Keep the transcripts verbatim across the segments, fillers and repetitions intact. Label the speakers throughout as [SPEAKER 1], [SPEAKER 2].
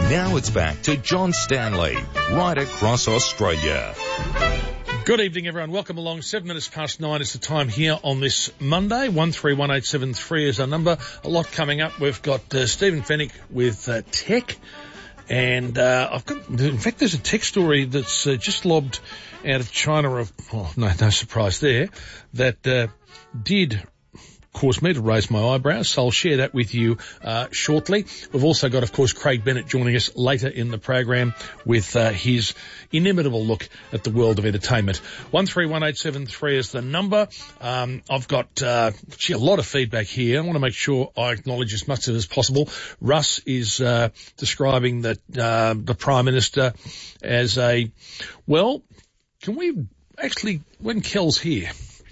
[SPEAKER 1] Now it's back to John Stanley, right across Australia.
[SPEAKER 2] Good evening, everyone. Welcome along. Seven minutes past nine is the time here on this Monday. one three one eight seven three is our number. A lot coming up. We've got uh, Stephen Fennick with uh, tech. And uh, I've got, in fact, there's a tech story that's uh, just lobbed out of China. Of, oh, no, no surprise there. That uh, did cause me to raise my eyebrows, so I'll share that with you uh, shortly. We've also got, of course, Craig Bennett joining us later in the program with uh, his inimitable look at the world of entertainment. one three one eight seven three is the number. Um, I've got uh, gee, a lot of feedback here. I want to make sure I acknowledge as much of it as possible. Russ is uh, describing that uh, the Prime Minister as a, well, can we actually, when Kel's here,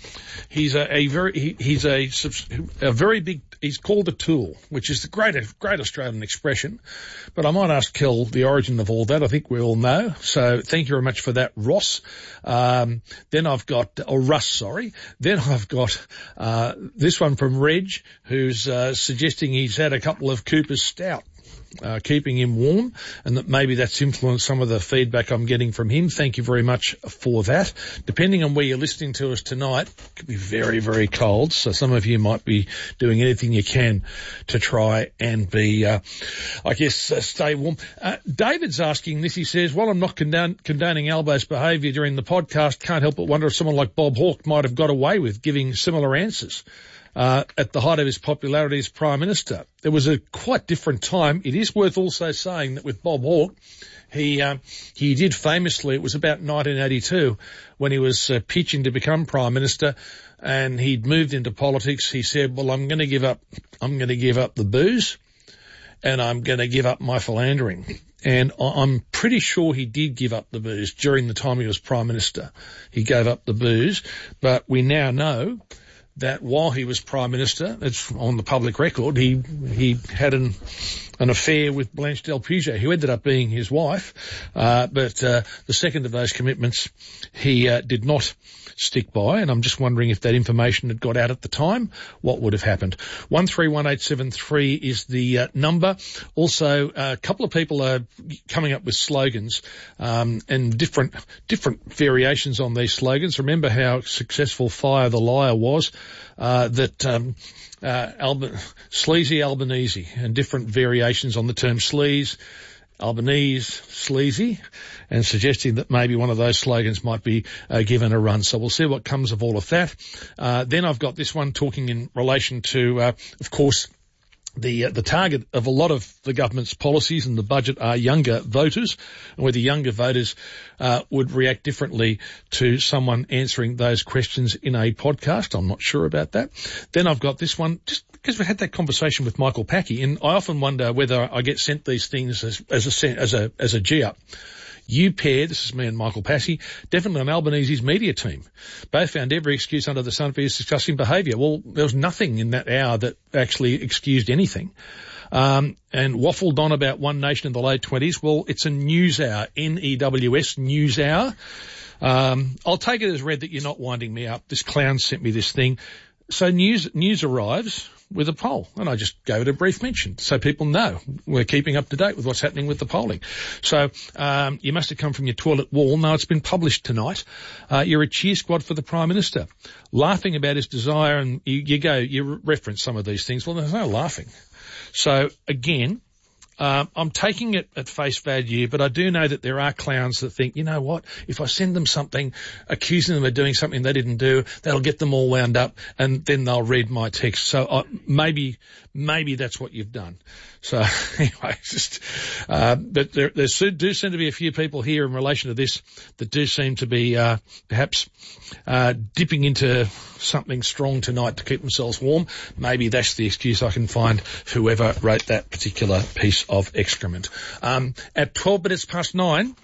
[SPEAKER 2] He's a, a very he, he's a, a very big. He's called a tool, which is the great great Australian expression. But I might ask Kel the origin of all that. I think we all know. So thank you very much for that, Ross. Um, then I've got or Russ, sorry. Then I've got uh, this one from Reg, who's uh, suggesting he's had a couple of Cooper's Stout. Uh, keeping him warm, and that maybe that's influenced some of the feedback I'm getting from him. Thank you very much for that. Depending on where you're listening to us tonight, it could be very, very cold, so some of you might be doing anything you can to try and be, uh, I guess, uh, stay warm. Uh, David's asking this. He says, well, I'm not condone- condoning Albo's behaviour during the podcast. Can't help but wonder if someone like Bob Hawke might have got away with giving similar answers. Uh, at the height of his popularity as Prime Minister. There was a quite different time. It is worth also saying that with Bob Hawke, he, uh, he did famously, it was about nineteen eighty-two, when he was uh, pitching to become Prime Minister, and he'd moved into politics. He said, well, I'm going to give up, I'm going to give up the booze, and I'm going to give up my philandering. And I'm pretty sure he did give up the booze during the time he was Prime Minister. He gave up the booze, but we now know that while he was Prime Minister, it's on the public record, he he had an an affair with Blanche Del Puget, who ended up being his wife. Uh, but uh, the second of those commitments he uh, did not stick by, and I'm just wondering if that information had got out at the time, what would have happened. one three one eight seven three is the uh, number. Also, uh, a couple of people are coming up with slogans um, and different different variations on these slogans. Remember how successful Fire the Liar was, uh, that um, uh, Alba- sleazy Albanese, and different variations on the term sleaze, Albanese, sleazy, and suggesting that maybe one of those slogans might be uh, given a run. So we'll see what comes of all of that. Uh, then I've got this one talking in relation to, uh, of course, the uh, the target of a lot of the government's policies and the budget are younger voters, and whether younger voters uh, would react differently to someone answering those questions in a podcast. I'm not sure about that. Then I've got this one, just because we had that conversation with Michael Packy, and I often wonder whether I get sent these things as, as a as a as a G-up. You pair, this is me and Michael Passy, definitely on Albanese's media team. Both found every excuse under the sun for his disgusting behaviour. Well, there was nothing in that hour that actually excused anything. Um, and waffled on about One Nation in the late twenties. Well, it's a news hour, N E W S, news hour. Um, I'll take it as read that you're not winding me up. This clown sent me this thing. So news, news arrives with a poll, and I just gave it a brief mention so people know we're keeping up to date with what's happening with the polling. So um, you must have come from your toilet wall. No, it's been published tonight. Uh, you're a cheer squad for the Prime Minister, laughing about his desire, and you, you go, you reference some of these things. Well, there's no laughing. So again, Um, I'm taking it at face value, but I do know that there are clowns that think, you know what, if I send them something, accusing them of doing something they didn't do, that'll get them all wound up, and then they'll read my text. So uh, maybe, maybe that's what you've done. So anyway, just, uh, but there, there do seem to be a few people here in relation to this that do seem to be, uh, perhaps, uh, dipping into something strong tonight to keep themselves warm. Maybe that's the excuse I can find for whoever wrote that particular piece of excrement. Um, at twelve minutes past nine,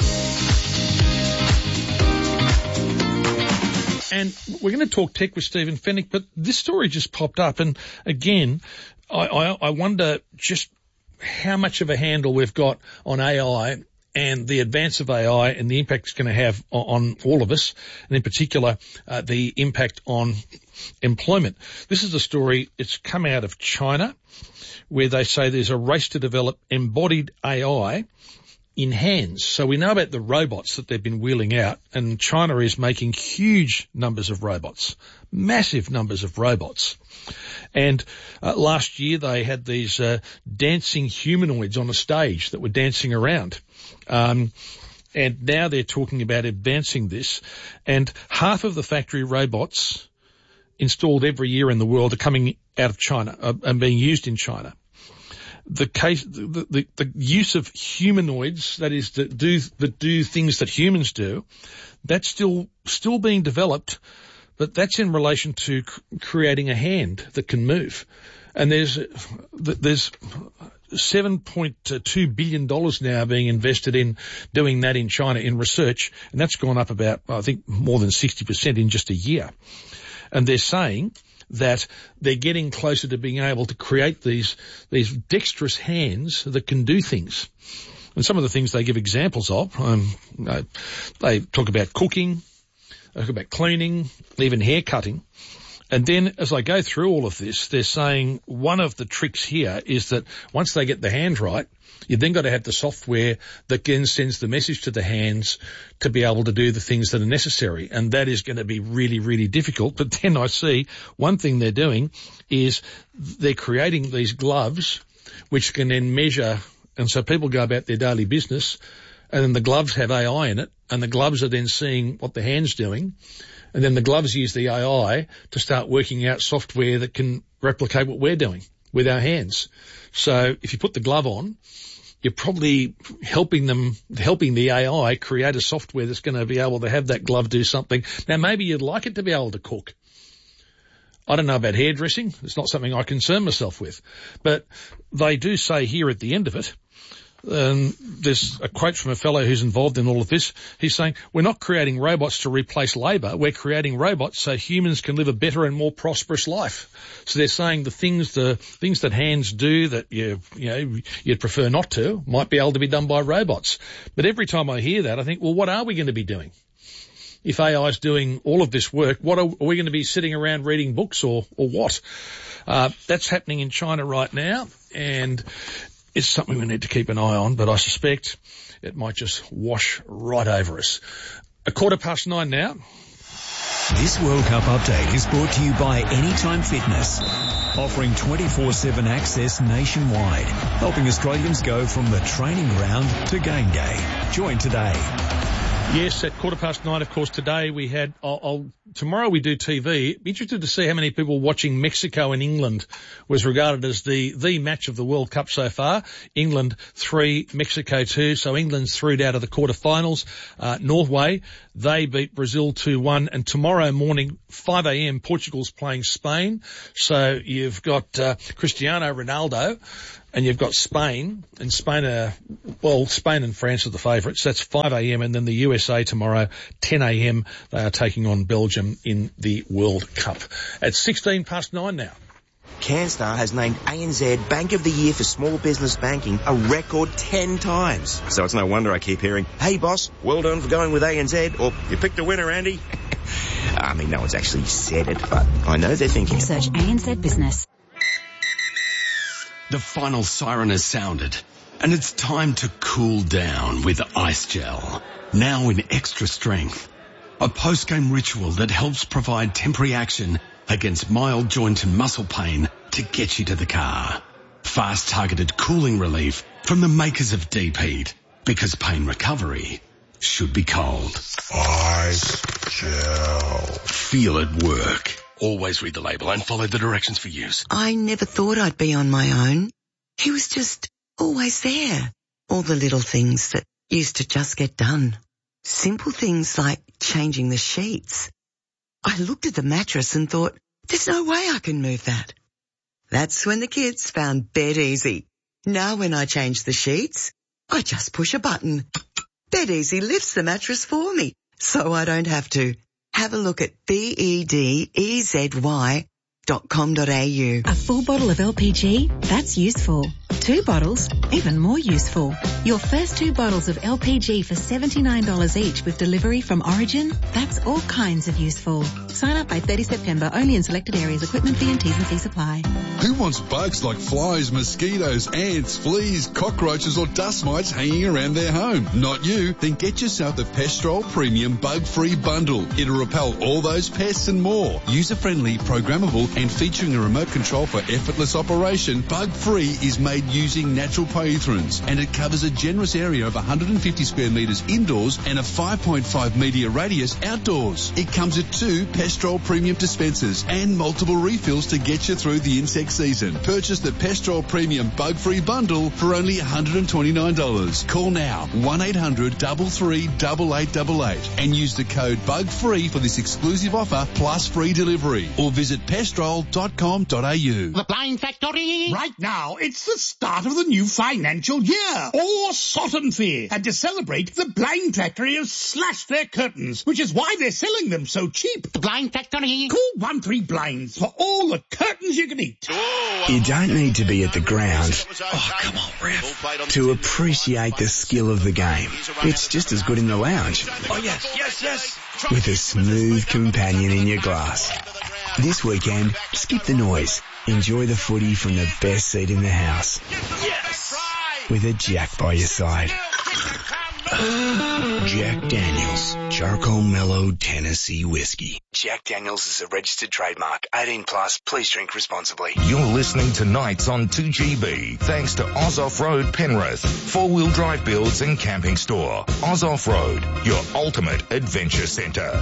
[SPEAKER 2] and we're going to talk tech with Stephen Fennick, but this story just popped up, and again, I, I, I wonder just how much of a handle we've got on A I and the advance of A I and the impact it's going to have on, on all of us, and in particular, uh, the impact on employment. This is a story, it's come out of China, where they say there's a race to develop embodied A I in hands. So we know about the robots that they've been wheeling out, and China is making huge numbers of robots, massive numbers of robots. And uh, last year they had these uh, dancing humanoids on a stage that were dancing around. Um, and now they're talking about advancing this. And half of the factory robots installed every year in the world are coming out of China uh, and being used in China. The case, the, the, the use of humanoids, that is, that do, that do things that humans do, that's still, still being developed, but that's in relation to c- creating a hand that can move. And there's, there's seven point two billion dollars now being invested in doing that in China in research, and that's gone up about, I think, more than sixty percent in just a year. And they're saying that they're getting closer to being able to create these these dexterous hands that can do things. And some of the things they give examples of, um, they talk about cooking, they talk about cleaning, even hair cutting. And then as I go through all of this, they're saying one of the tricks here is that once they get the hand right, you've then got to have the software that then sends the message to the hands to be able to do the things that are necessary. And that is going to be really, really difficult. But then I see one thing they're doing is they're creating these gloves which can then measure. And so people go about their daily business, and then the gloves have A I in it, and the gloves are then seeing what the hand's doing. And then the gloves use the A I to start working out software that can replicate what we're doing with our hands. So if you put the glove on, you're probably helping them, helping the A I create a software that's going to be able to have that glove do something. Now, maybe you'd like it to be able to cook. I don't know about hairdressing. It's not something I concern myself with. But they do say here at the end of it, Um, there's a quote from a fellow who's involved in all of this. He's saying, we're not creating robots to replace labour. We're creating robots so humans can live a better and more prosperous life. So they're saying the things, the things that hands do that you, you know, you'd prefer not to might be able to be done by robots. But every time I hear that, I think, well, what are we going to be doing? If A I is doing all of this work, what are, are we going to be sitting around reading books or, or what? Uh, that's happening in China right now. And it's something we need to keep an eye on, but I suspect it might just wash right over us. A quarter past nine now.
[SPEAKER 3] This World Cup update is brought to you by Anytime Fitness, offering twenty-four seven access nationwide, helping Australians go from the training ground to game day. Join today.
[SPEAKER 2] Yes, at quarter past nine, of course, today we had, I'll, I'll, tomorrow we do T V. Be interested to see how many people watching Mexico and England was regarded as the, the match of the World Cup so far. England three, Mexico two, so England's through out of the quarterfinals. Uh, Norway, they beat Brazil two one, and tomorrow morning, five a.m., Portugal's playing Spain. So you've got, uh, Cristiano Ronaldo, and you've got Spain, and Spain are, well, Spain and France are the favourites. That's five a.m. and then the U S A tomorrow, ten a.m. They are taking on Belgium in the World Cup. At sixteen past nine now.
[SPEAKER 4] CanStar has named A N Z Bank of the Year for Small Business Banking a record ten times. So it's no wonder I keep hearing, hey boss, well done for going with A N Z, or you picked a winner, Andy. I mean, no one's actually said it, but I know they're thinking.
[SPEAKER 5] Search A N Z Business.
[SPEAKER 6] The final siren has sounded, and it's time to cool down with Ice Gel, now in extra strength. A post-game ritual that helps provide temporary action against mild joint and muscle pain to get you to the car. Fast targeted cooling relief from the makers of Deep Heat, because pain recovery should be cold.
[SPEAKER 7] Ice Gel.
[SPEAKER 6] Feel it work. Always read the label and follow the directions for use.
[SPEAKER 8] I never thought I'd be on my own. He was just always there. All the little things that used to just get done. Simple things like changing the sheets. I looked at the mattress and thought, there's no way I can move that. That's when the kids found Bed Easy. Now when I change the sheets, I just push a button. Bed Easy lifts the mattress for me, so I don't have to. Have a look at B E D E Z Y dot com dot a u.
[SPEAKER 5] A full bottle of L P G? That's useful. Two bottles? Even more useful. Your first two bottles of L P G for seventy-nine dollars each with delivery from Origin? That's all kinds of useful. Sign up by thirtieth September, only in selected areas. Equipment fee and T's and C's apply.
[SPEAKER 9] Who wants bugs like flies, mosquitoes, ants, fleas, cockroaches or dust mites hanging around their home? Not you. Then get yourself the Pestrol Premium Bug-Free Bundle. It'll repel all those pests and more. User-friendly, programmable and featuring a remote control for effortless operation, Bug-Free is made using natural pyrethrins and it covers a generous area of one hundred fifty square metres indoors and a five point five metre radius outdoors. It comes with two Pestrol Premium dispensers and multiple refills to get you through the insect season. Purchase the Pestrol Premium Bug-Free Bundle for only one hundred twenty-nine dollars. Call now one eight hundred three three eight eight eight eight and use the code BUGFREE for this exclusive offer plus free delivery or visit pestrol dot com dot a u.
[SPEAKER 10] The Blind Factory! Right now, it's the start of the new financial year. Or Sodom Fair. And to celebrate, the Blind Factory has slashed their curtains, which is why they're selling them so cheap. The Blind Factory. Call one three blinds for all the curtains you can eat.
[SPEAKER 11] You don't need to be at the ground. Oh, come on, ref. To appreciate the skill of the game. It's just as good in the lounge.
[SPEAKER 10] Oh, yes, yes, yes.
[SPEAKER 11] With a smooth companion in your glass. This weekend, skip the noise. Enjoy the footy from the best seat in the house.
[SPEAKER 10] Yes!
[SPEAKER 11] With a Jack by your side. Jack Daniels, Charcoal Mellow Tennessee Whiskey. Jack Daniels is a registered trademark. eighteen plus, please drink responsibly.
[SPEAKER 1] You're listening to Nights on two G B, thanks to Oz Off-Road Penrith, four-wheel drive builds and camping store. Oz Off-Road, your ultimate adventure centre.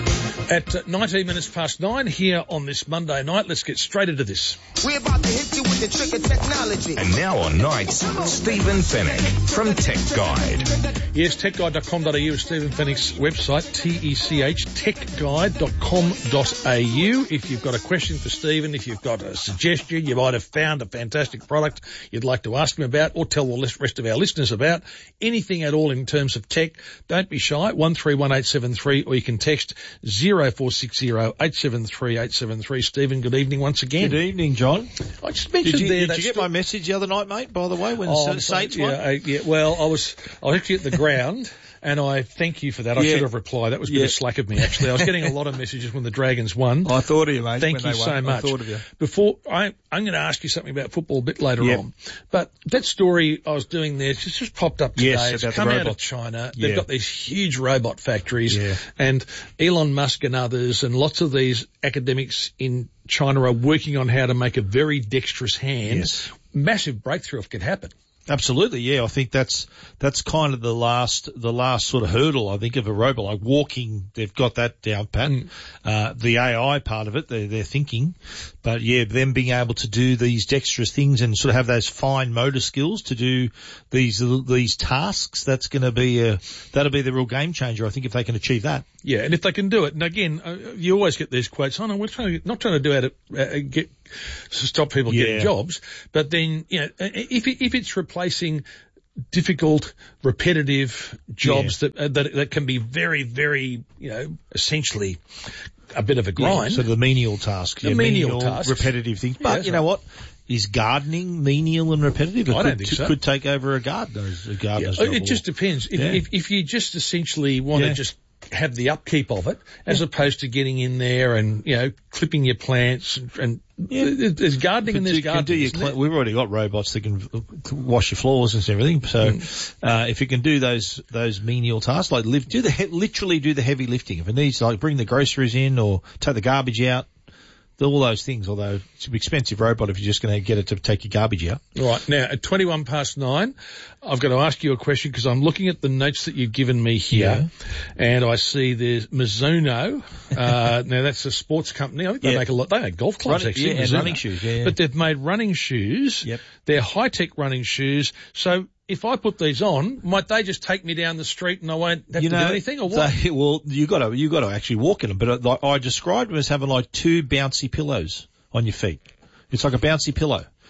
[SPEAKER 2] At uh, nineteen minutes past nine here on this Monday night, let's get straight into this.
[SPEAKER 12] We're about to hit you with the trick of technology.
[SPEAKER 1] And now on Nights, Stephen Fennick from Tech Guide.
[SPEAKER 2] Yes, tech guide dot com dot a u is Stephen Fennick's website, T E C H, tech guide dot com dot a u. If you've got a question for Stephen, if you've got a suggestion, you might have found a fantastic product you'd like to ask him about or tell the rest of our listeners about, anything at all in terms of tech, don't be shy, one three one eight seven three, or you can text zero four six zero eight seven three eight seven three. Stephen, good evening once again.
[SPEAKER 13] Good evening, John.
[SPEAKER 2] I just mentioned
[SPEAKER 13] did you,
[SPEAKER 2] there...
[SPEAKER 13] Did you get my message the other night, mate, by the way, when
[SPEAKER 2] oh,
[SPEAKER 13] the Saints
[SPEAKER 2] yeah,
[SPEAKER 13] won?
[SPEAKER 2] uh, yeah, well, I was, I was actually at the ground, and I thank you for that. I
[SPEAKER 13] yeah.
[SPEAKER 2] should have replied. That was a bit
[SPEAKER 13] yeah.
[SPEAKER 2] of slack of me, actually. I was getting a lot of messages when the Dragons won.
[SPEAKER 13] I thought of you, mate.
[SPEAKER 2] Thank
[SPEAKER 13] when
[SPEAKER 2] you
[SPEAKER 13] they
[SPEAKER 2] so
[SPEAKER 13] won.
[SPEAKER 2] much.
[SPEAKER 13] I thought of you.
[SPEAKER 2] Before, I, I'm going to ask you something about football a bit later
[SPEAKER 13] yep.
[SPEAKER 2] on. But that story I was doing there just, just popped up today.
[SPEAKER 13] Yes,
[SPEAKER 2] it's
[SPEAKER 13] about
[SPEAKER 2] come
[SPEAKER 13] the
[SPEAKER 2] out
[SPEAKER 13] robot.
[SPEAKER 2] of China.
[SPEAKER 13] Yeah.
[SPEAKER 2] They've got these huge robot factories.
[SPEAKER 13] Yeah.
[SPEAKER 2] And Elon Musk and others and lots of these academics in China are working on how to make a very dexterous hand.
[SPEAKER 13] Yes.
[SPEAKER 2] Massive breakthrough if it could happen.
[SPEAKER 13] Absolutely, yeah. I think that's that's kind of the last the last sort of hurdle, I think, of a robot. Like walking, they've got that down pat.
[SPEAKER 2] Mm.
[SPEAKER 13] Uh, the A I part of it, they're, they're thinking. But yeah, them being able to do these dexterous things and sort of have those fine motor skills to do these these tasks, that's going to be a, that'll be the real game changer, I think, if they can achieve that.
[SPEAKER 2] Yeah, and if they can do it, and again, uh, you always get these quotes, oh no, we're trying to, not trying to do it, uh, get, to stop people
[SPEAKER 13] yeah.
[SPEAKER 2] getting jobs, but then, you know, if, it, if it's replacing difficult, repetitive jobs yeah. that, uh, that, that can be very, very, you know, essentially a bit of a grind.
[SPEAKER 13] Yeah, so the menial tasks.
[SPEAKER 2] The
[SPEAKER 13] yeah,
[SPEAKER 2] menial,
[SPEAKER 13] menial
[SPEAKER 2] tasks.
[SPEAKER 13] repetitive things. But
[SPEAKER 2] yeah,
[SPEAKER 13] you know what? Is gardening menial and repetitive? It
[SPEAKER 2] I
[SPEAKER 13] could,
[SPEAKER 2] don't think so.
[SPEAKER 13] could take over a gardener's, a gardener's
[SPEAKER 2] yeah.
[SPEAKER 13] job.
[SPEAKER 2] It just depends. If,
[SPEAKER 13] yeah.
[SPEAKER 2] if, if you just essentially want
[SPEAKER 13] yeah.
[SPEAKER 2] to just have the upkeep of it, as yeah. opposed to getting in there and, you know, clipping your plants and, and yeah. there's gardening and there's gardening.
[SPEAKER 13] Cl- we've already got robots that can wash your floors and everything. So, mm. uh, if it can do those, those menial tasks, like lift, do the, he- literally do the heavy lifting. If it needs to, like, bring the groceries in or take the garbage out, all those things, although it's an expensive robot if you're just going to get it to take your garbage out.
[SPEAKER 2] Right. Now, at twenty-one past nine, I've got to ask you a question because I'm looking at the notes that you've given me here, yeah. and I see there's Mizuno. Uh, now, that's a sports company. I think they yeah. make a lot. They make golf clubs,
[SPEAKER 13] running,
[SPEAKER 2] actually.
[SPEAKER 13] Yeah, and running shoes, yeah, yeah.
[SPEAKER 2] But they've made running shoes.
[SPEAKER 13] Yep.
[SPEAKER 2] They're high-tech running shoes. So if I put these on, might they just take me down the street and I won't have
[SPEAKER 13] you
[SPEAKER 2] to
[SPEAKER 13] know,
[SPEAKER 2] do anything, or what?
[SPEAKER 13] They, well, you got to you got to actually walk in them. But I, I described them as having like two bouncy pillows on your feet. It's like a bouncy pillow.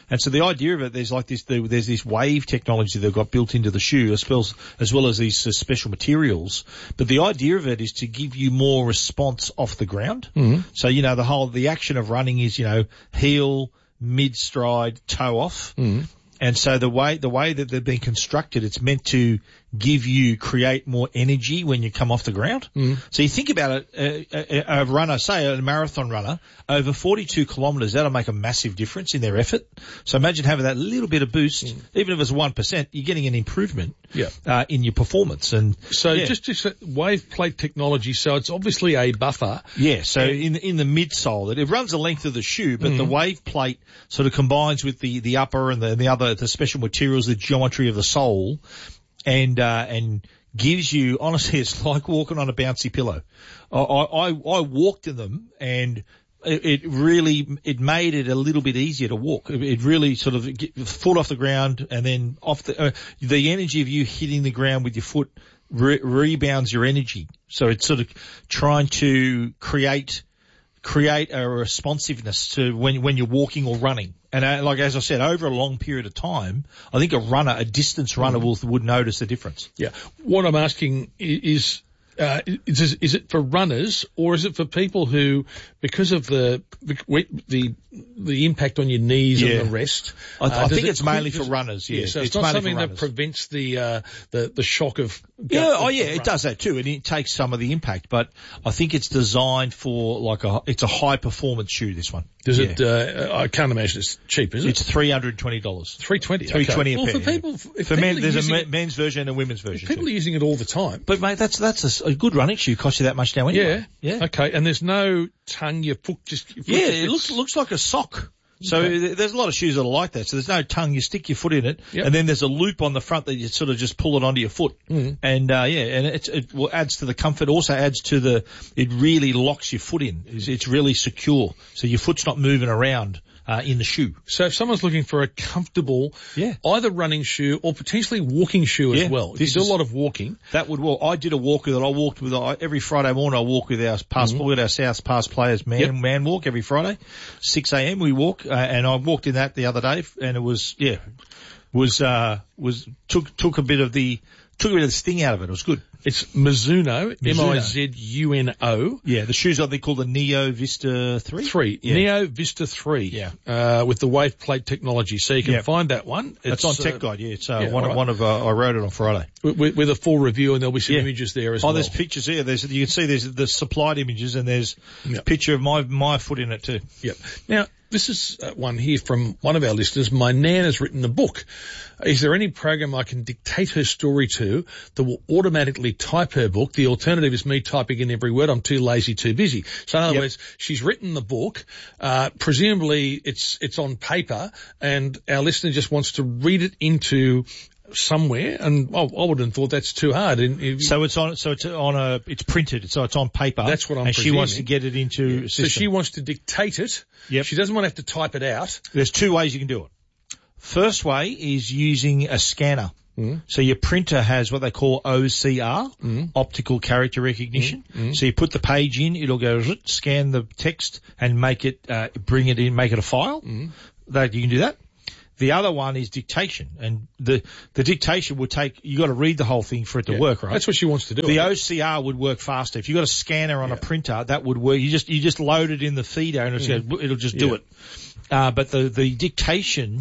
[SPEAKER 13] And so the idea of it, there's like this, there's this wave technology they've got built into the shoe, as well as, as, well as these uh, special materials. But the idea of it is to give you more response off the ground.
[SPEAKER 2] Mm-hmm.
[SPEAKER 13] So, you know, the whole, the action of running is, you know, heel, mid-stride, toe off.
[SPEAKER 2] Mm-hmm. And
[SPEAKER 13] so the way, the way that they've been constructed, it's meant to give you, create more energy when you come off the ground.
[SPEAKER 2] Mm.
[SPEAKER 13] So you think about it, a, a, a runner, say a marathon runner, over forty-two kilometres, that'll make a massive difference in their effort. So imagine having that little bit of boost, mm. even if it's one percent, you're getting an improvement
[SPEAKER 2] yeah.
[SPEAKER 13] uh, in your performance. And
[SPEAKER 2] so
[SPEAKER 13] yeah.
[SPEAKER 2] just, just wave plate technology, so it's obviously a buffer.
[SPEAKER 13] Yeah, so in, in the midsole, it, it runs the length of the shoe, but mm. the wave plate sort of combines with the, the upper and the, the other, the special materials, the geometry of the sole, and, uh, and gives you, honestly, it's like walking on a bouncy pillow. I, I, I walked in them and it, it really, it made it a little bit easier to walk. It, it really sort of get foot off the ground and then off the, uh, the energy of you hitting the ground with your foot re- rebounds your energy. So it's sort of trying to create, create a responsiveness to when, when you're walking or running. And uh, like, as I said, over a long period of time, I think a runner, a distance runner will, would notice the difference.
[SPEAKER 2] Yeah. What I'm asking is, uh, is, is it for runners or is it for people who, because of the, the, the impact on your knees
[SPEAKER 13] yeah.
[SPEAKER 2] and the rest?
[SPEAKER 13] I, th-
[SPEAKER 2] uh,
[SPEAKER 13] I think
[SPEAKER 2] it,
[SPEAKER 13] it's mainly for runners, yeah.
[SPEAKER 2] yeah so it's,
[SPEAKER 13] it's
[SPEAKER 2] not something that
[SPEAKER 13] runners.
[SPEAKER 2] prevents the, uh, the, the shock of,
[SPEAKER 13] yeah, oh yeah, it does that too, and it takes some of the impact, but I think it's designed for like a, it's a high performance shoe, this one.
[SPEAKER 2] Does
[SPEAKER 13] yeah.
[SPEAKER 2] it, uh, I can't imagine it's cheap, is it?
[SPEAKER 13] It's three hundred twenty dollars.
[SPEAKER 2] three hundred twenty dollars.
[SPEAKER 13] three hundred twenty dollars
[SPEAKER 2] okay.
[SPEAKER 13] a pair.
[SPEAKER 2] Well, for people,
[SPEAKER 13] yeah.
[SPEAKER 2] if
[SPEAKER 13] for
[SPEAKER 2] people
[SPEAKER 13] men, there's a
[SPEAKER 2] it,
[SPEAKER 13] men's version and a women's version.
[SPEAKER 2] People
[SPEAKER 13] too.
[SPEAKER 2] are using it all the time.
[SPEAKER 13] But mate, that's, that's a, a good running shoe, costs you that much now anyway.
[SPEAKER 2] Yeah. Yeah. Okay. And there's no tongue, your foot just, your foot
[SPEAKER 13] yeah,
[SPEAKER 2] just,
[SPEAKER 13] it looks, looks like a sock. So okay. there's a lot of shoes that are like that. So there's no tongue. You stick your foot in it, yep. and then there's a loop on the front that you sort of just pull it onto your foot.
[SPEAKER 2] Mm.
[SPEAKER 13] And uh, yeah, and it, it adds to the comfort. Also adds to the. It really locks your foot in. It's, it's really secure, so your foot's not moving around. Uh, in the shoe.
[SPEAKER 2] So if someone's looking for a comfortable,
[SPEAKER 13] yeah.
[SPEAKER 2] either running shoe or potentially walking shoe as
[SPEAKER 13] yeah,
[SPEAKER 2] well, if
[SPEAKER 13] this
[SPEAKER 2] you do
[SPEAKER 13] is,
[SPEAKER 2] a lot of walking.
[SPEAKER 13] That would walk. I did a walk that I walked with, I, every Friday morning I walk with our past, mm-hmm. with our South Past Players man, yep. man walk every Friday. six a.m. we walk, uh, and I walked in that the other day and it was, yeah, was, uh, was, took, took a bit of the, took a bit of the sting out of it. It was good.
[SPEAKER 2] It's Mizuno, M I Z U N O.
[SPEAKER 13] Yeah, the shoes are they called the Neo Vista three?
[SPEAKER 2] Three.
[SPEAKER 13] Yeah.
[SPEAKER 2] Neo Vista three.
[SPEAKER 13] Yeah.
[SPEAKER 2] Uh, with the wave plate technology. So you can
[SPEAKER 13] yeah.
[SPEAKER 2] find that one.
[SPEAKER 13] It's, it's on Tech Guide, yeah. It's uh,
[SPEAKER 2] yeah,
[SPEAKER 13] one,
[SPEAKER 2] right.
[SPEAKER 13] one of, uh, I wrote it on Friday.
[SPEAKER 2] With, with a full review and there'll be some
[SPEAKER 13] yeah.
[SPEAKER 2] images there as
[SPEAKER 13] oh,
[SPEAKER 2] well.
[SPEAKER 13] Oh, there's pictures here. There's, you can see there's the supplied images and there's
[SPEAKER 2] yep.
[SPEAKER 13] a picture of my, my foot in it too.
[SPEAKER 2] Yep. Now, this is uh, one here from one of our listeners. My nan has written a book. Is there any program I can dictate her story to that will automatically type her book? The alternative is me typing in every word. I'm too lazy, too busy. So in other
[SPEAKER 13] yep.
[SPEAKER 2] words, she's written the book. Uh, presumably it's, it's on paper and our listener just wants to read it into somewhere, and oh, I wouldn't have thought that's too hard. And if,
[SPEAKER 13] so it's on, so it's on a, it's printed, so it's on paper.
[SPEAKER 2] That's what I'm.
[SPEAKER 13] And
[SPEAKER 2] presuming.
[SPEAKER 13] she wants to get it into.
[SPEAKER 2] Yeah.
[SPEAKER 13] A system.
[SPEAKER 2] So she wants to dictate it.
[SPEAKER 13] Yep.
[SPEAKER 2] She doesn't want to have to type it out.
[SPEAKER 13] There's two ways you can do it. First way is using a scanner.
[SPEAKER 2] Mm.
[SPEAKER 13] So your printer has what they call O C R,
[SPEAKER 2] mm.
[SPEAKER 13] optical character recognition.
[SPEAKER 2] Mm.
[SPEAKER 13] So you put the page in, it'll go scan the text and make it, uh, bring it in, make it a file.
[SPEAKER 2] Mm.
[SPEAKER 13] That you can do that. The other one is dictation, and the the dictation would take. You got to read the whole thing for it to
[SPEAKER 2] yeah.
[SPEAKER 13] work, right?
[SPEAKER 2] That's what she wants to do.
[SPEAKER 13] The O C R would work faster. If you got a scanner on
[SPEAKER 2] yeah.
[SPEAKER 13] a printer, that would work. You just you just load it in the feeder, and it'll,
[SPEAKER 2] mm.
[SPEAKER 13] it'll just
[SPEAKER 2] yeah.
[SPEAKER 13] do it. Uh, but the the dictation,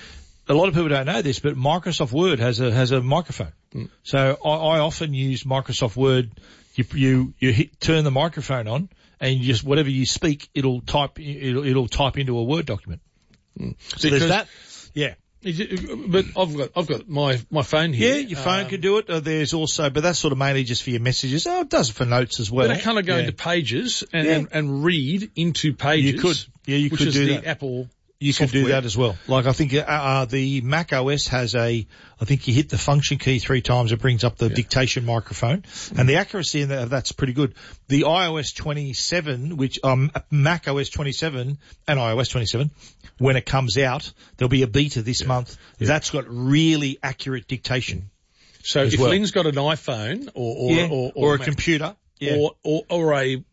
[SPEAKER 13] a lot of people don't know this, but Microsoft Word has a has a microphone.
[SPEAKER 2] Mm.
[SPEAKER 13] So I, I often use Microsoft Word. You you you hit, turn the microphone on, and you just whatever you speak, it'll type it'll it'll type into a Word document.
[SPEAKER 2] Mm.
[SPEAKER 13] So there's that. Yeah.
[SPEAKER 2] But I've got I've got my my phone here.
[SPEAKER 13] Yeah, your phone
[SPEAKER 2] um,
[SPEAKER 13] can do it. Uh, there's also, but that's sort of mainly just for your messages. Oh, it does it for notes as well.
[SPEAKER 2] But I kind of go
[SPEAKER 13] yeah.
[SPEAKER 2] into pages and,
[SPEAKER 13] yeah.
[SPEAKER 2] and and read into pages.
[SPEAKER 13] You could, yeah, you
[SPEAKER 2] which
[SPEAKER 13] could
[SPEAKER 2] is
[SPEAKER 13] do
[SPEAKER 2] the
[SPEAKER 13] that.
[SPEAKER 2] Apple.
[SPEAKER 13] You
[SPEAKER 2] software.
[SPEAKER 13] could do that as well. Like I think uh, uh, the Mac O S has a, I think you hit the function key three times, it brings up the yeah. dictation microphone, mm. and the accuracy in that, that's pretty good. The iOS twenty-seven, which um Mac O S twenty-seven and iOS twenty-seven, when it comes out, there'll be a beta this
[SPEAKER 2] yeah.
[SPEAKER 13] month.
[SPEAKER 2] Yeah.
[SPEAKER 13] That's got really accurate dictation.
[SPEAKER 2] So if
[SPEAKER 13] well.
[SPEAKER 2] Lynn's got an iPhone or or
[SPEAKER 13] yeah.
[SPEAKER 2] or, or,
[SPEAKER 13] or a
[SPEAKER 2] Mac,
[SPEAKER 13] computer. Yeah.
[SPEAKER 2] Or, or, or a,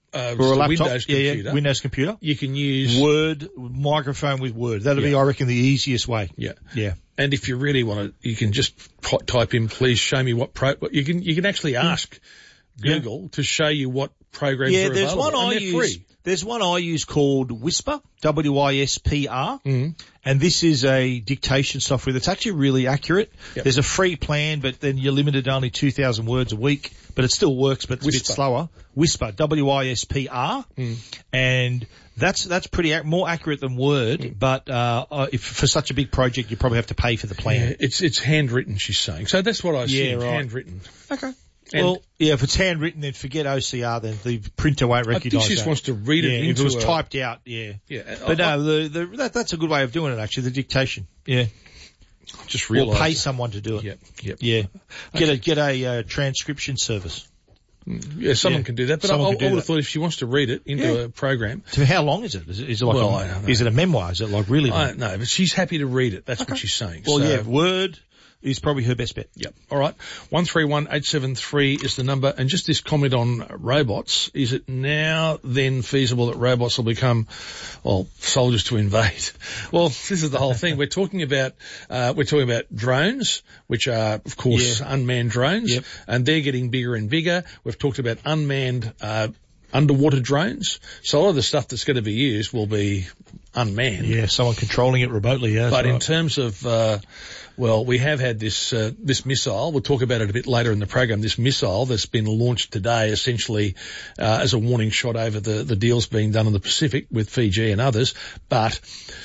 [SPEAKER 2] uh,
[SPEAKER 13] or a laptop,
[SPEAKER 2] Windows
[SPEAKER 13] yeah,
[SPEAKER 2] computer,
[SPEAKER 13] yeah, Windows computer,
[SPEAKER 2] you can use
[SPEAKER 13] Word microphone with Word. That'll
[SPEAKER 2] Yeah.
[SPEAKER 13] be, I reckon, the easiest way.
[SPEAKER 2] Yeah.
[SPEAKER 13] Yeah.
[SPEAKER 2] And if you really want to, you can just p- type in, please show me what pro, you can, you can actually ask Google to show you what programs
[SPEAKER 13] Yeah,
[SPEAKER 2] are
[SPEAKER 13] there's
[SPEAKER 2] available.
[SPEAKER 13] one I
[SPEAKER 2] and they're
[SPEAKER 13] use.
[SPEAKER 2] free.
[SPEAKER 13] There's one I use called Whisper, W I S P R,
[SPEAKER 2] Mm.
[SPEAKER 13] and this is a dictation software that's actually really accurate.
[SPEAKER 2] Yep.
[SPEAKER 13] There's a free plan, but then you're limited to only two thousand words a week, but it still works, but it's a bit
[SPEAKER 2] Whisper.
[SPEAKER 13] slower. Whisper, W I S P R,
[SPEAKER 2] Mm.
[SPEAKER 13] and that's that's pretty ac- more accurate than Word,
[SPEAKER 2] Mm.
[SPEAKER 13] but uh, uh, if for such a big project, you probably have to pay for the plan.
[SPEAKER 2] Yeah, it's, it's handwritten, she's saying. So that's what I
[SPEAKER 13] Yeah,
[SPEAKER 2] assumed,
[SPEAKER 13] right.
[SPEAKER 2] handwritten.
[SPEAKER 13] Okay.
[SPEAKER 2] And
[SPEAKER 13] Well, yeah, if it's handwritten, then forget O C R. Then the printer won't
[SPEAKER 2] I think
[SPEAKER 13] recognise
[SPEAKER 2] she just
[SPEAKER 13] that.
[SPEAKER 2] wants to read it
[SPEAKER 13] yeah,
[SPEAKER 2] into
[SPEAKER 13] if it was
[SPEAKER 2] a-
[SPEAKER 13] typed out, yeah.
[SPEAKER 2] Yeah.
[SPEAKER 13] But
[SPEAKER 2] I-
[SPEAKER 13] no, the, the, that, that's a good way of doing it, actually, the dictation. Yeah.
[SPEAKER 2] Just
[SPEAKER 13] Or
[SPEAKER 2] realised.
[SPEAKER 13] pay someone to do it.
[SPEAKER 2] Yep, yep.
[SPEAKER 13] Yeah. Get a, get a uh, transcription service.
[SPEAKER 2] Yeah, someone
[SPEAKER 13] Yeah.
[SPEAKER 2] can do that, but I,
[SPEAKER 13] Someone
[SPEAKER 2] I,
[SPEAKER 13] can do
[SPEAKER 2] I would
[SPEAKER 13] that.
[SPEAKER 2] have thought if she wants to read it into
[SPEAKER 13] Yeah.
[SPEAKER 2] a program.
[SPEAKER 13] So how long is it? Is it, is it like
[SPEAKER 2] Well,
[SPEAKER 13] a,
[SPEAKER 2] I don't know.
[SPEAKER 13] is it a memoir? Is it like really long?
[SPEAKER 2] I don't know, but she's happy to read it. That's what she's saying.
[SPEAKER 13] Well,
[SPEAKER 2] So-
[SPEAKER 13] yeah, Word is probably her best bet.
[SPEAKER 2] Yep. All right. one three one eight seven three is the number. And just this comment on robots. Is it now then feasible that robots will become, well, soldiers to invade? Well, this is the whole thing. We're talking about, uh, we're talking about drones, which are, of course,
[SPEAKER 13] Yeah.
[SPEAKER 2] unmanned drones.
[SPEAKER 13] Yep.
[SPEAKER 2] And they're getting bigger and bigger. We've talked about unmanned, uh, underwater drones. So a lot of the stuff that's going to be used will be unmanned.
[SPEAKER 13] Yeah, someone controlling it remotely, yeah.
[SPEAKER 2] But
[SPEAKER 13] that's
[SPEAKER 2] in
[SPEAKER 13] right.
[SPEAKER 2] terms of, uh, well, we have had this, uh, this missile. We'll talk about it a bit later in the program. This missile that's been launched today essentially, uh, as a warning shot over the, the deals being done in the Pacific with Fiji and others. But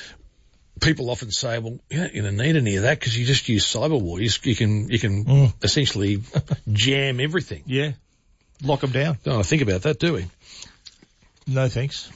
[SPEAKER 2] people often say, well, you don't, you don't need any of that because you just use cyber war. You, you can, you can
[SPEAKER 13] Mm.
[SPEAKER 2] essentially jam everything.
[SPEAKER 13] Yeah. Lock them down.
[SPEAKER 2] Don't think about that, do we?
[SPEAKER 13] No thanks.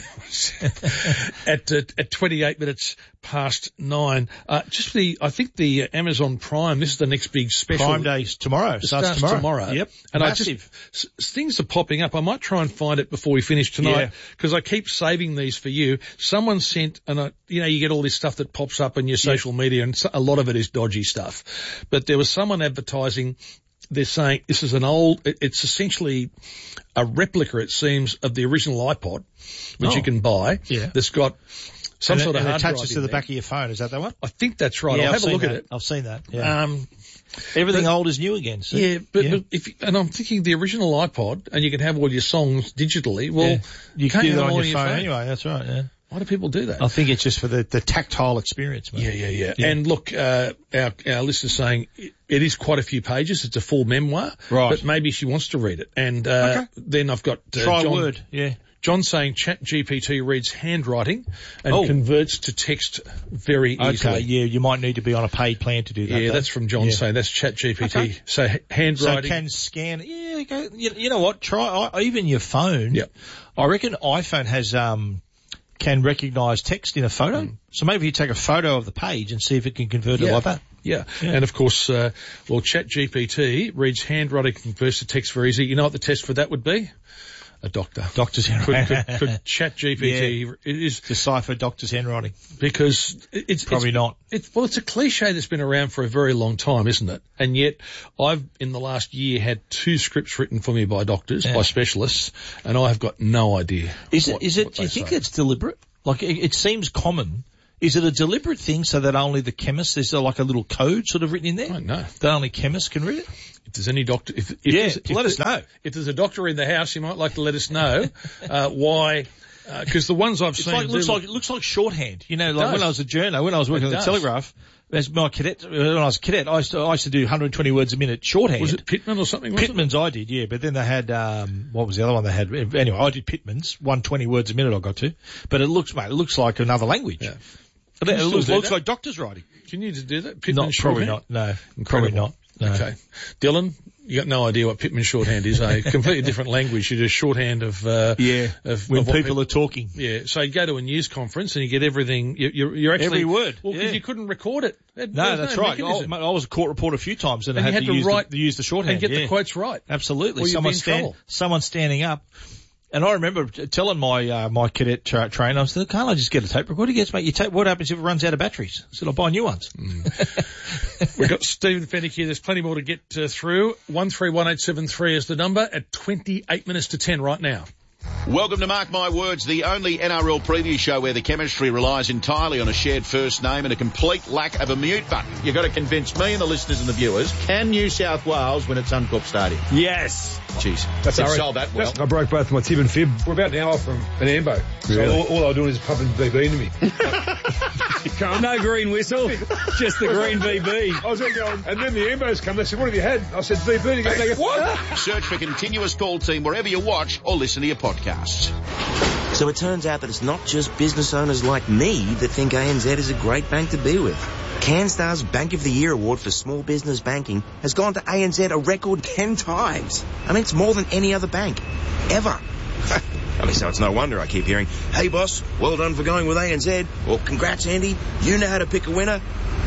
[SPEAKER 2] at uh, at twenty-eight minutes past nine, uh, just the I think the uh, Amazon Prime. This is the next big special.
[SPEAKER 13] Prime Day's tomorrow.
[SPEAKER 2] It
[SPEAKER 13] Starts,
[SPEAKER 2] starts
[SPEAKER 13] tomorrow.
[SPEAKER 2] tomorrow.
[SPEAKER 13] Yep.
[SPEAKER 2] And
[SPEAKER 13] Massive.
[SPEAKER 2] I just s- things are popping up. I might try and find it before we finish tonight
[SPEAKER 13] Yeah.
[SPEAKER 2] because I keep saving these for you. Someone sent, and I, you know, you get all this stuff that pops up in your social media, and so, a lot of it is dodgy stuff. But there was someone advertising. They're saying this is an old, it- it's essentially a replica, it seems, of the original iPod, which
[SPEAKER 13] Oh.
[SPEAKER 2] you can buy.
[SPEAKER 13] Yeah.
[SPEAKER 2] That's got some
[SPEAKER 13] and
[SPEAKER 2] sort
[SPEAKER 13] it,
[SPEAKER 2] of
[SPEAKER 13] and
[SPEAKER 2] hard
[SPEAKER 13] attaches
[SPEAKER 2] drive
[SPEAKER 13] to
[SPEAKER 2] in
[SPEAKER 13] the
[SPEAKER 2] there.
[SPEAKER 13] back of your phone. Is that the one?
[SPEAKER 2] I think that's right.
[SPEAKER 13] Yeah,
[SPEAKER 2] I'll
[SPEAKER 13] I've
[SPEAKER 2] have a
[SPEAKER 13] seen
[SPEAKER 2] look
[SPEAKER 13] that.
[SPEAKER 2] at it.
[SPEAKER 13] I've seen that. Yeah.
[SPEAKER 2] Um,
[SPEAKER 13] Everything
[SPEAKER 2] but-
[SPEAKER 13] old is new again. So.
[SPEAKER 2] yeah, but,
[SPEAKER 13] yeah.
[SPEAKER 2] but if you, and I'm thinking the original iPod, and you can have all your songs digitally. Well,
[SPEAKER 13] Yeah. You
[SPEAKER 2] can't
[SPEAKER 13] can do that
[SPEAKER 2] have
[SPEAKER 13] on
[SPEAKER 2] them
[SPEAKER 13] your
[SPEAKER 2] all
[SPEAKER 13] phone,
[SPEAKER 2] in
[SPEAKER 13] anyway. That's right. Yeah.
[SPEAKER 2] Why do people do that?
[SPEAKER 13] I think it's just for the, the tactile experience, mate.
[SPEAKER 2] Yeah, yeah, yeah,
[SPEAKER 13] Yeah.
[SPEAKER 2] And look, uh, our, our listener's saying it, it is quite a few pages. It's a full memoir.
[SPEAKER 13] Right.
[SPEAKER 2] But maybe she wants to read it. And, uh,
[SPEAKER 13] Okay.
[SPEAKER 2] then I've got, uh,
[SPEAKER 13] Try
[SPEAKER 2] John,
[SPEAKER 13] Word. Yeah.
[SPEAKER 2] John saying Chat G P T reads handwriting and
[SPEAKER 13] Oh.
[SPEAKER 2] converts to text very easily.
[SPEAKER 13] Okay. Yeah. You might need to be on a paid plan to do that.
[SPEAKER 2] Yeah,
[SPEAKER 13] though.
[SPEAKER 2] that's from John
[SPEAKER 13] Yeah.
[SPEAKER 2] saying that's Chat G P T.
[SPEAKER 13] Okay.
[SPEAKER 2] So h-
[SPEAKER 13] So
[SPEAKER 2] handwriting.
[SPEAKER 13] can scan. Yeah. Go, you, you know what? Try I, even your phone.
[SPEAKER 2] Yep.
[SPEAKER 13] I reckon iPhone has um can recognise text in a photo.
[SPEAKER 2] Mm.
[SPEAKER 13] So maybe you take a photo of the page and see if it can convert it
[SPEAKER 2] Yeah.
[SPEAKER 13] like that.
[SPEAKER 2] Yeah.
[SPEAKER 13] Yeah.
[SPEAKER 2] And of course, uh, well, Chat G P T reads handwriting and converts to text very easy. You know what the test for that would be? A doctor.
[SPEAKER 13] Doctor's
[SPEAKER 2] Could,
[SPEAKER 13] handwriting.
[SPEAKER 2] could, could Chat G P T, it is,
[SPEAKER 13] Decipher doctor's handwriting.
[SPEAKER 2] because it- it's,
[SPEAKER 13] Probably
[SPEAKER 2] it's,
[SPEAKER 13] not.
[SPEAKER 2] It's, well, it's a cliche that's been around for a very long time, isn't it? And yet, I've, in the last year, had two scripts written for me by doctors,
[SPEAKER 13] Yeah.
[SPEAKER 2] by specialists, and I have got no idea.
[SPEAKER 13] Is it?
[SPEAKER 2] what-
[SPEAKER 13] Is it?
[SPEAKER 2] what
[SPEAKER 13] Do you
[SPEAKER 2] they
[SPEAKER 13] think
[SPEAKER 2] say.
[SPEAKER 13] it's deliberate? Like it, it seems common. Is it a deliberate thing so that only the chemists, is there like a little code sort of written in there?
[SPEAKER 2] I don't know.
[SPEAKER 13] That only chemists can read it?
[SPEAKER 2] If there's any doctor, if, if
[SPEAKER 13] Yeah,
[SPEAKER 2] there's- if
[SPEAKER 13] let us
[SPEAKER 2] there-
[SPEAKER 13] know.
[SPEAKER 2] If there's a doctor in the house, you might like to let us know uh, why. Because the ones I've
[SPEAKER 13] It's
[SPEAKER 2] seen
[SPEAKER 13] like,
[SPEAKER 2] do
[SPEAKER 13] looks
[SPEAKER 2] look-
[SPEAKER 13] like, it looks like shorthand. You know, like
[SPEAKER 2] does.
[SPEAKER 13] when I was a journo, when I was working
[SPEAKER 2] It
[SPEAKER 13] on the
[SPEAKER 2] does.
[SPEAKER 13] Telegraph, as my cadet, when I was a cadet, I used to, I used to do one hundred twenty words a minute shorthand.
[SPEAKER 2] was it Pittman or something? wasn't it?
[SPEAKER 13] Pitman's I did, yeah, but then they had, um, what was the other one they had? Anyway, I did Pitman's, one hundred twenty words a minute I got to. But it looks, mate, it looks like another language.
[SPEAKER 2] Yeah.
[SPEAKER 13] It,
[SPEAKER 2] Can you
[SPEAKER 13] it
[SPEAKER 2] still
[SPEAKER 13] looks,
[SPEAKER 2] do
[SPEAKER 13] looks
[SPEAKER 2] that?
[SPEAKER 13] like doctor's writing.
[SPEAKER 2] Can you do that? Pittman
[SPEAKER 13] Not, probably
[SPEAKER 2] shorthand?
[SPEAKER 13] not, no.
[SPEAKER 2] Incredible.
[SPEAKER 13] Probably not. No.
[SPEAKER 2] Okay. Dylan, you got no idea what Pittman shorthand is, eh? Completely different language. You do shorthand of, uh,
[SPEAKER 13] Yeah,
[SPEAKER 2] of,
[SPEAKER 13] when
[SPEAKER 2] of what
[SPEAKER 13] people
[SPEAKER 2] pe-
[SPEAKER 13] are talking.
[SPEAKER 2] Yeah, so you go to a news conference and you get everything, you, you're, you're actually...
[SPEAKER 13] Every word,
[SPEAKER 2] Well, because
[SPEAKER 13] yeah.
[SPEAKER 2] you couldn't record it. There-
[SPEAKER 13] No,
[SPEAKER 2] there's
[SPEAKER 13] that's
[SPEAKER 2] no
[SPEAKER 13] right. I,
[SPEAKER 2] mechanism.
[SPEAKER 13] mate, I was a court reporter a few times and,
[SPEAKER 2] And
[SPEAKER 13] I
[SPEAKER 2] you
[SPEAKER 13] had,
[SPEAKER 2] had
[SPEAKER 13] to
[SPEAKER 2] to
[SPEAKER 13] use,
[SPEAKER 2] write
[SPEAKER 13] the, use the shorthand.
[SPEAKER 2] and get
[SPEAKER 13] yeah.
[SPEAKER 2] the quotes right.
[SPEAKER 13] Absolutely.
[SPEAKER 2] Or you'd
[SPEAKER 13] Someone
[SPEAKER 2] be in
[SPEAKER 13] stand,
[SPEAKER 2] trouble.
[SPEAKER 13] someone standing up. And I remember t- telling my uh, my cadet tra- trainer, I said, can't I just get a tape recorder? He goes, mate, you tape, what happens if it runs out of batteries? I said, I'll buy new ones.
[SPEAKER 2] We've got Stephen Fennick here. There's plenty more to get uh, through. one three one eight seven three is the number at twenty-eight minutes to ten right now.
[SPEAKER 14] Welcome to Mark My Words, the only N R L preview show where the chemistry relies entirely on a shared first name and a complete lack of a mute button. You've got to convince me and the listeners and the viewers, can New South Wales win at Suncorp Stadium?
[SPEAKER 15] Yes.
[SPEAKER 14] Jeez,
[SPEAKER 15] That's
[SPEAKER 14] they've
[SPEAKER 15] sorry.
[SPEAKER 14] sold that well.
[SPEAKER 15] That's, I broke both my tib and fib. We're about an hour from an Ambo. So
[SPEAKER 14] Really?
[SPEAKER 15] all, all I was doing is pumping V B into me.
[SPEAKER 16] No green whistle, just the green V B.
[SPEAKER 15] I was there going, and then the Ambos come, they said, what have you had? I said, V B. They go, what?
[SPEAKER 14] Search for Continuous Call Team wherever you watch or listen to your podcasts.
[SPEAKER 4] So it turns out that it's not just business owners like me that think A N Z is a great bank to be with. CanStar's Bank of the Year award for small business banking has gone to A N Z a record ten times. I mean, it's more than any other bank. Ever. I mean, so it's no wonder I keep hearing, hey boss, well done for going with A N Z, or congrats Andy, you know how to pick a winner.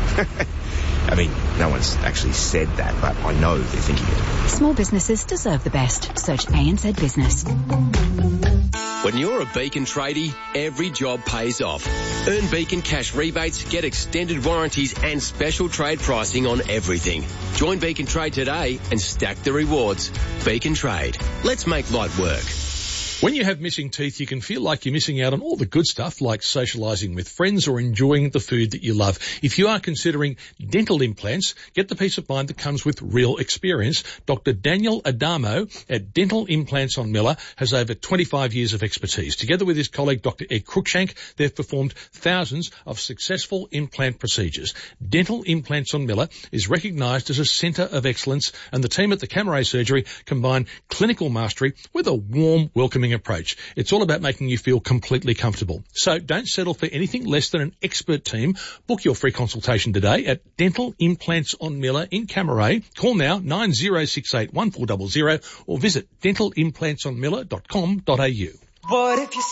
[SPEAKER 4] I mean, no one's actually said that, but I know they're thinking it.
[SPEAKER 17] Small businesses deserve the best. Search A N Z Business.
[SPEAKER 18] When you're a Beacon tradie, every job pays off. Earn Beacon cash rebates, get extended warranties and special trade pricing on everything. Join Beacon Trade today and stack the rewards. Beacon Trade. Let's make light work.
[SPEAKER 2] When you have missing teeth, you can feel like you're missing out on all the good stuff like socialising with friends or enjoying the food that you love. If you are considering dental implants, get the peace of mind that comes with real experience. Doctor Daniel Adamo at Dental Implants on Miller has over twenty-five years of expertise. Together with his colleague Doctor Ed Cruikshank, they've performed thousands of successful implant procedures. Dental Implants on Miller is recognised as a centre of excellence, and the team at the Camera Surgery combine clinical mastery with a warm, welcoming approach. It's all about making you feel completely comfortable. So don't settle for anything less than an expert team. Book your free consultation today at Dental Implants on Miller in Camaray. Call now nine zero six eight one four zero zero or visit dental implants on miller dot com dot a u.
[SPEAKER 12] But if you